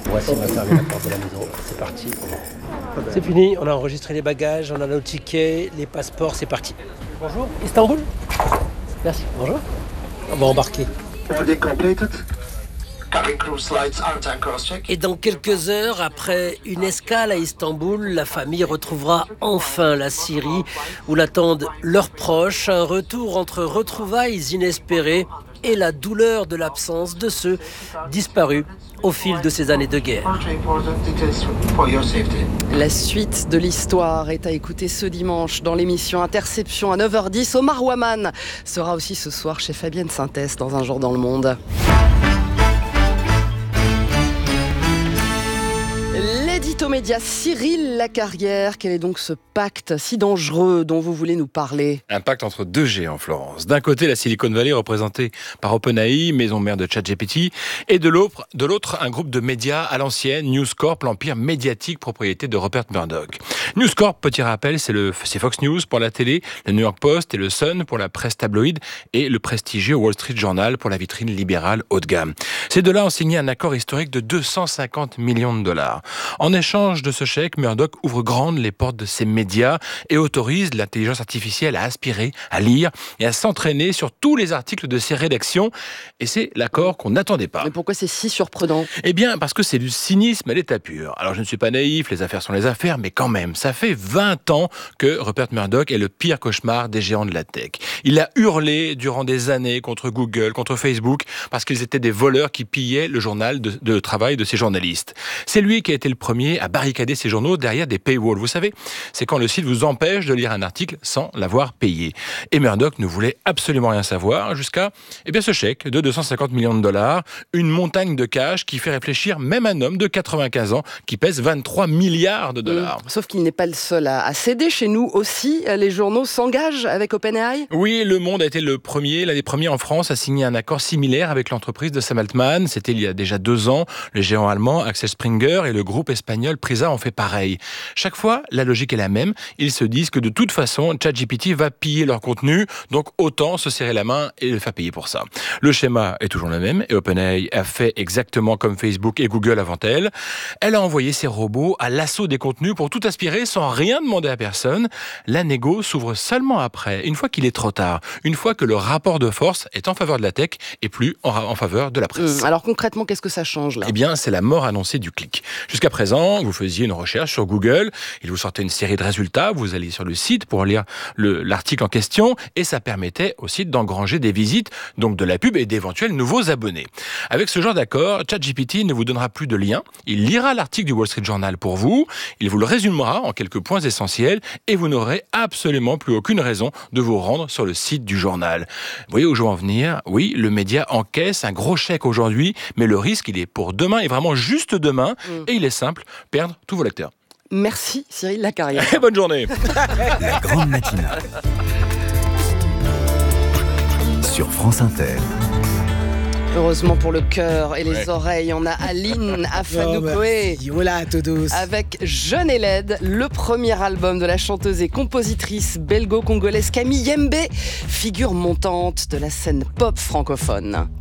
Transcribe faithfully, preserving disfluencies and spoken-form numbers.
Voici ma fermé la porte de la maison. C'est parti. C'est fini, on a enregistré les bagages, on a nos tickets, les passeports, c'est parti. Bonjour, Istanbul. Merci, bonjour. On va embarquer. Et dans quelques heures, après une escale à Istanbul, la famille retrouvera enfin la Syrie où l'attendent leurs proches. Un retour entre retrouvailles inespérées et la douleur de l'absence de ceux disparus au fil de ces années de guerre. La suite de l'histoire est à écouter ce dimanche dans l'émission Interception à neuf heures dix. Omar Ouaman sera aussi ce soir chez Fabienne Sintès dans Un jour dans le monde. L'édito média Cyril Lacarrière, quel est donc ce pacte si dangereux dont vous voulez nous parler ? Un pacte entre deux géants, Florence. D'un côté, la Silicon Valley représentée par OpenAI, maison mère de ChatGPT, et de l'autre, de l'autre, un groupe de médias à l'ancienne, News Corp, l'empire médiatique propriété de Rupert Murdoch. News Corp, petit rappel, c'est, le, c'est Fox News pour la télé, le New York Post et le Sun pour la presse tabloïd et le prestigieux Wall Street Journal pour la vitrine libérale haut de gamme. Ces deux-là ont signé un accord historique de deux cent cinquante millions de dollars. En échange de ce chèque, Murdoch ouvre grandes les portes de ses médias et autorise l'intelligence artificielle à aspirer, à lire et à s'entraîner sur tous les articles de ses rédactions. Et c'est l'accord qu'on n'attendait pas. Mais pourquoi c'est si surprenant ? Eh bien, parce que c'est du cynisme à l'état pur. Alors, je ne suis pas naïf, les affaires sont les affaires, mais quand même, ça fait vingt ans que Rupert Murdoch est le pire cauchemar des géants de la tech. Il a hurlé durant des années contre Google, contre Facebook, parce qu'ils étaient des voleurs qui pillaient le journal de, de travail de ses journalistes. C'est lui qui a été le premier à barricader ses journaux derrière des paywalls. Vous savez, c'est quand le site vous empêche de lire un article sans l'avoir payé. Et Murdoch ne voulait absolument rien savoir jusqu'à eh bien, ce chèque de deux cent cinquante millions de dollars, une montagne de cash qui fait réfléchir même un homme de quatre-vingt-quinze ans qui pèse vingt-trois milliards de dollars. Mmh. Sauf qu'il n'est pas le seul à, à céder. Chez nous aussi, les journaux s'engagent avec OpenAI. Oui, Le Monde a été le premier, l'un des premiers en France à signer un accord similaire avec l'entreprise de Sam Altman. C'était il y a déjà deux ans. Le géant allemand Axel Springer et le groupe espagnol Prisa ont fait pareil. Chaque fois, la logique est la même. Ils se disent que de toute façon, ChatGPT va piller leur contenu, donc autant se serrer la main et le faire payer pour ça. Le schéma est toujours le même et OpenAI a fait exactement comme Facebook et Google avant elle. Elle a envoyé ses robots à l'assaut des contenus pour tout aspirer sans rien demander à personne. La négo s'ouvre seulement après, une fois qu'il est trop tard, une fois que le rapport de force est en faveur de la tech et plus en, en faveur de la presse. Mmh, alors concrètement, qu'est-ce que ça change là ? Eh bien, c'est la mort annoncée du clic. Jusqu'à présent, vous faisiez une recherche sur Google, il vous sortait une série de résultats, vous alliez sur le site pour lire le, l'article en question et ça permettait au site d'engranger des visites, donc de la pub et d'éventuels nouveaux abonnés. Avec ce genre d'accord, ChatGPT ne vous donnera plus de lien, il lira l'article du Wall Street Journal pour vous, il vous le résumera en quelques points essentiels et vous n'aurez absolument plus aucune raison de vous rendre sur le site du journal. Vous voyez où je veux en venir ? Oui, le média encaisse un gros chèque aujourd'hui, mais le risque, il est pour demain et vraiment juste demain mmh. et il est simple, perdre tous vos lecteurs. Merci Cyril Lacarrière. Et bonne journée. La grande matinale sur France Inter. Heureusement pour le cœur et les ouais. oreilles, on a Aline Afadoukoé Hola à todos. Avec Jeune et Laide, le premier album de la chanteuse et compositrice belgo-congolaise Camille Yembe, figure montante de la scène pop francophone.